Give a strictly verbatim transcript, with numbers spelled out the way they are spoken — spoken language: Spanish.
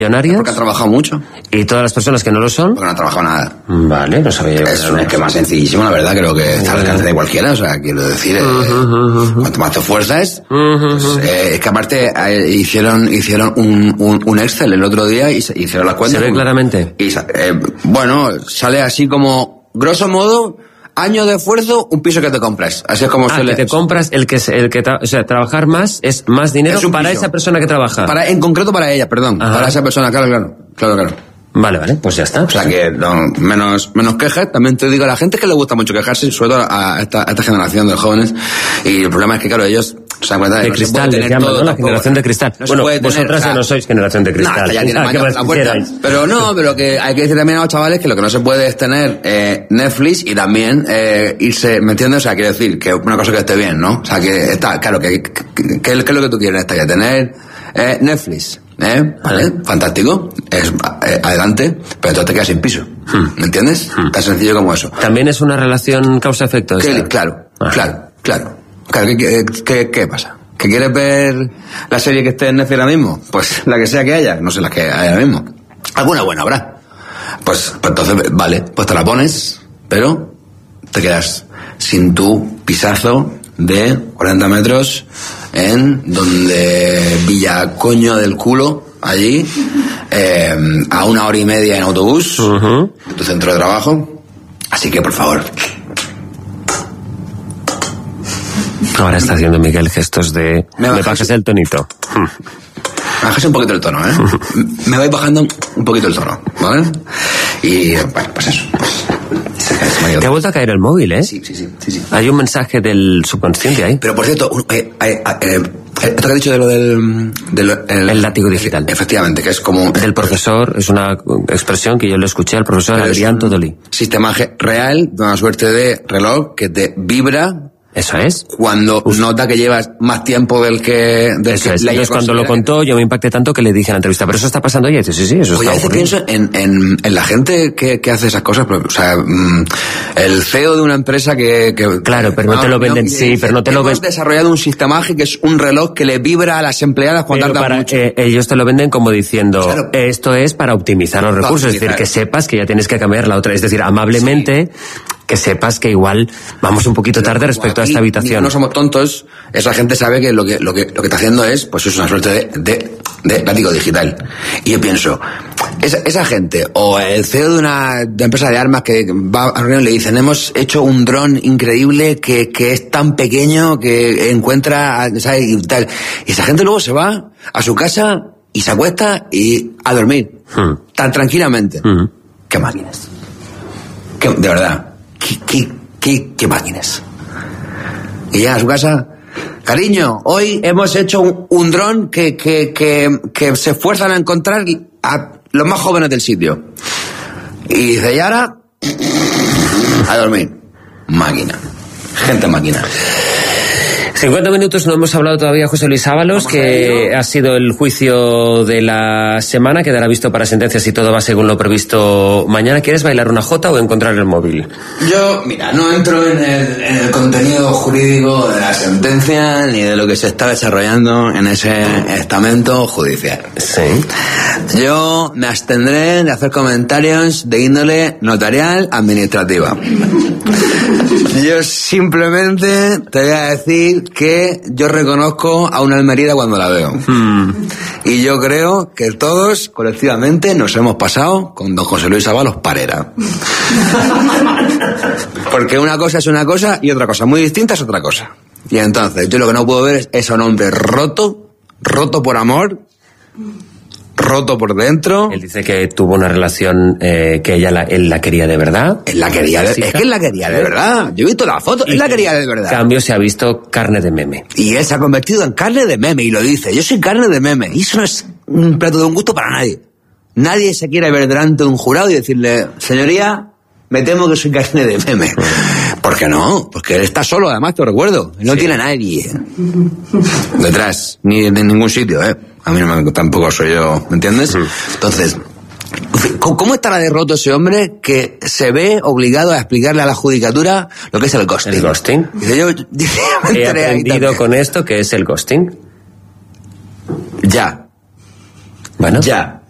millonarios. Porque ha trabajado mucho. ¿Y todas las personas que no lo son? Porque no ha trabajado nada. Vale, no sabía yo. Es un esquema sencillísimo, la verdad, creo que está al alcance de cualquiera, o sea, quiero decir, eh, uh-huh, uh-huh. cuanto más te esfuerzas, uh-huh. pues, eh, es que aparte eh, hicieron hicieron un, un, un Excel el otro día y hicieron las cuentas. ¿Se ve claramente? Y, eh, bueno, sale así como, grosso modo, año de esfuerzo, un piso que te compras. Así es como ah, suele... que te compras el que... El que tra... O sea, trabajar más es más dinero es para piso. Esa persona que trabaja. Para, en concreto para ella, perdón. Ajá. Para esa persona, claro, claro. Claro, claro. Vale, vale, pues ya está. O sea que no, menos menos quejas. También te digo, a la gente que le gusta mucho quejarse, sobre todo a esta, a esta generación de jóvenes. Y el problema es que, claro, ellos... O sea, de no cristal, les llaman, ¿no? La generación de cristal. No bueno, tener, vosotras o sea, ya no sois generación de cristal. No, ya tiene ah, la puerta. Pero no, pero que hay que decir también a los chavales que lo que no se puede es tener eh, Netflix y también eh, irse, ¿me entiendes? O sea, quiero decir, que una cosa que esté bien, ¿no? O sea, que está, claro, que, que, que, que es lo que tú quieres, está, que tener eh, Netflix, ¿eh? ¿Vale? Fantástico, es eh, adelante, pero entonces te quedas sin piso, ¿me entiendes? Hmm. Tan sencillo como eso. ¿También es una relación causa-efecto? Claro, ah. claro, claro. Claro, ¿qué, qué, qué pasa? ¿Que quieres ver la serie que esté en Netflix ahora mismo? Pues la que sea que haya, no sé la que hay ahora mismo. Alguna buena habrá. Pues, pues entonces, vale, pues te la pones, pero te quedas sin tu pisazo de cuarenta metros en donde Villacoño del culo, allí, eh, a una hora y media en autobús, uh-huh. tu centro de trabajo. Así que, por favor... Ahora está haciendo Miguel gestos de... Me bajas el tonito. Me bajas un poquito el tono, ¿eh? Me voy bajando un poquito el tono, ¿vale? Y, bueno, pues eso. Te ha vuelto a caer el móvil, ¿eh? Sí, sí, sí. sí, sí. Hay un mensaje del subconsciente ahí. Pero, por cierto, eh, eh, eh, esto que has dicho de lo del... del el, el látigo digital. Efectivamente, que es como... Del profesor, es una expresión que yo le escuché al profesor Adrián Todolí. Sistema real, de una suerte de reloj que te vibra... Eso es. Cuando Uf. nota que llevas más tiempo del que... Del eso que es. Entonces, cuando lo contó, yo me impacté tanto que le dije en la entrevista, pero eso está pasando ya. Y dice, sí, sí, eso Oye, está ocurriendo. pienso en, en, en la gente que, que hace esas cosas. O sea, el C E O de una empresa que... que claro, pero no, no te lo venden, no, sí, pero no te lo venden. Hemos desarrollado un sistemaje que es un reloj que le vibra a las empleadas cuando tardan para, mucho. Eh, ellos te lo venden como diciendo, claro. esto es para optimizar los recursos. Optimizar. Es decir, que sepas que ya tienes que cambiar la otra. Es decir, amablemente... Sí. Que sepas que igual vamos un poquito tarde respecto a esta habitación. No somos tontos, esa gente sabe que lo que lo que lo que está haciendo es, pues es una suerte de, de, de látigo digital. Y yo pienso, esa, esa gente, o el C E O de una de empresa de armas que va a reunión y le dicen, hemos hecho un dron increíble que, que es tan pequeño que encuentra, ¿sabes? Y tal. Y esa gente luego se va a su casa y se acuesta y a dormir. Hmm. Tan tranquilamente. Hmm. ¿Qué máquinas? ¿Qué, de verdad? ¿Qué, qué, qué, qué máquinas? Y llega a su casa, cariño, hoy hemos hecho un, un dron que, que, que, que se esfuerzan a encontrar a los más jóvenes del sitio. Y dice, y ahora, a dormir. Máquina. Gente máquina. cincuenta minutos, no hemos hablado todavía, José Luis Ábalos, que ha sido el juicio de la semana, quedará visto para sentencias y todo va según lo previsto mañana. ¿Quieres bailar una jota o encontrar el móvil? Yo, mira, no entro en el, en el contenido jurídico de la sentencia ni de lo que se está desarrollando en ese estamento judicial. Sí. Yo me abstendré de hacer comentarios de índole notarial administrativa. Yo simplemente te voy a decir que yo reconozco a una Almerida cuando la veo. Mm. Y yo creo que todos, colectivamente, nos hemos pasado con don José Luis Ábalos Parera. Porque una cosa es una cosa y otra cosa muy distinta es otra cosa. Y entonces, yo lo que no puedo ver es a un hombre roto, roto por amor, roto por dentro. Él dice que tuvo una relación eh, que ella la, él la quería de verdad. Él la quería de, es que él la quería de verdad. Yo he visto la foto, él la quería de verdad. En cambio se ha visto carne de meme. Y él se ha convertido en carne de meme y lo dice. Yo soy carne de meme. Y eso no es un plato de un gusto para nadie. Nadie se quiere ver delante de un jurado y decirle, señoría, me temo que soy carne de meme. ¿Por qué no? Porque él está solo, además, te recuerdo. No sí. tiene a nadie detrás, ni en ningún sitio, ¿eh? A mí no me, tampoco soy yo, ¿me entiendes? Sí. Entonces, ¿cómo estará de roto ese hombre que se ve obligado a explicarle a la judicatura lo que es el ghosting? ¿El ghosting? Dice, yo, dice, He aprendido con esto que es el ghosting. Ya. Bueno. Ya.